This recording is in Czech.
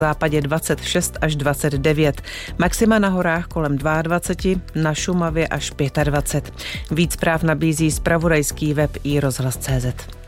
západě 26 až 29. Maxima na horách kolem 22, na Šumavě až 25. Víc zpráv nabízí zpravodajský web iRozhlas.cz.